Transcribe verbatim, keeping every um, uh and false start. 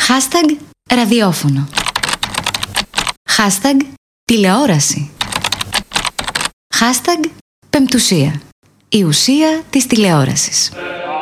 Hashtag ραδιόφωνο. Hashtag τηλεόραση. Hashtag πεμπτουσία. Η ουσία της τηλεόρασης.